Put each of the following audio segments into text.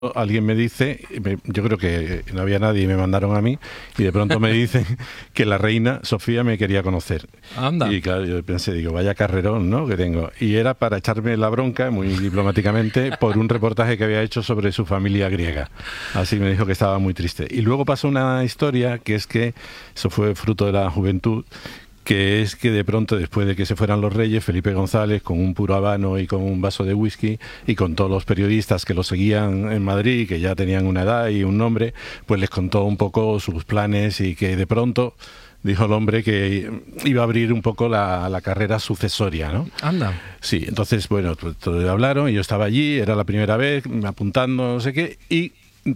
alguien me dice, yo creo que no había nadie y me mandaron a mí, y de pronto me dicen que la reina Sofía me quería conocer. Anda. Y claro, yo pensé, digo, vaya carrerón, ¿no?, que tengo. Y era para echarme la bronca, muy diplomáticamente, por un reportaje que había hecho sobre su familia griega. Así me dijo que estaba muy triste. Y luego pasó una historia, que es que eso fue fruto de la juventud, que es que de pronto, después de que se fueran los reyes, Felipe González, con un puro habano y con un vaso de whisky, y con todos los periodistas que lo seguían en Madrid, que ya tenían una edad y un nombre, pues les contó un poco sus planes, y que de pronto dijo el hombre que iba a abrir un poco la carrera sucesoria, ¿no? Anda. Sí, entonces, bueno, todos hablaron, y yo estaba allí, era la primera vez, apuntando, no sé qué, y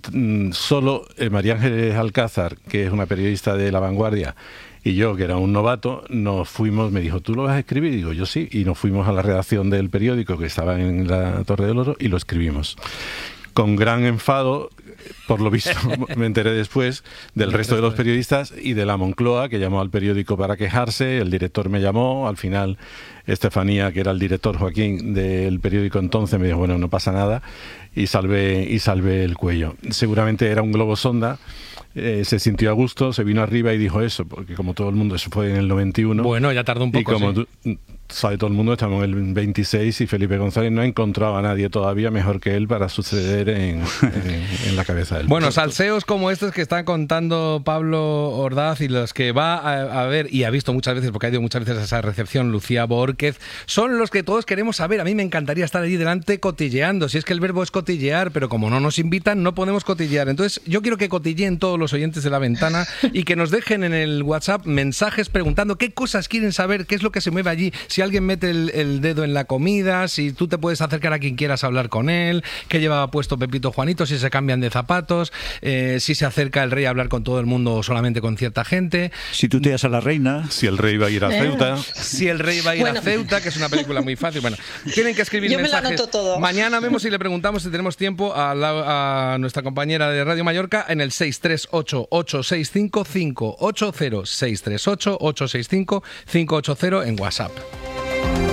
solo María Ángeles Alcázar, que es una periodista de La Vanguardia, y yo, que era un novato, nos fuimos, me dijo, ¿tú lo vas a escribir? Y digo, yo sí, y nos fuimos a la redacción del periódico, que estaba en la Torre del Oro, y lo escribimos. Con gran enfado, por lo visto, me enteré después, del resto de los periodistas y de la Moncloa, que llamó al periódico para quejarse. El director me llamó, al final Estefanía, que era el director, Joaquín, del periódico entonces, me dijo, bueno, no pasa nada, y salvé el cuello. Seguramente era un globo sonda. Se sintió a gusto, se vino arriba y dijo eso, porque como todo el mundo, eso fue en el 91. Bueno, ya tardó un poco. Y como sí. sabe todo el mundo, estamos en el 26 y Felipe González no ha encontrado a nadie todavía mejor que él para suceder en la cabeza del Bueno, salseos como estos que está contando Pablo Ordaz, y los que va a ver y ha visto muchas veces, porque ha ido muchas veces a esa recepción, Lucía Borquez, son los que todos queremos saber. A mí me encantaría estar allí delante cotilleando, si es que el verbo es cotillear, pero como no nos invitan, no podemos cotillear. Entonces, yo quiero que cotilleen todos los oyentes de La Ventana y que nos dejen en el WhatsApp mensajes preguntando qué cosas quieren saber, qué es lo que se mueve allí, si alguien mete el dedo en la comida, si tú te puedes acercar a quien quieras a hablar con él, qué llevaba puesto Pepito Juanito, si se cambian de zapatos, si se acerca el rey a hablar con todo el mundo o solamente con cierta gente. Si tú te das a la reina. Si el rey va a ir a Ceuta. Si el rey va a ir a Ceuta, que es una película muy fácil. Bueno, tienen que escribir Yo mensajes. me lo anoto todo. Mañana vemos y le preguntamos, si tenemos tiempo, a nuestra compañera de Radio Mallorca en el 638-865-580, 638-865-580 en WhatsApp.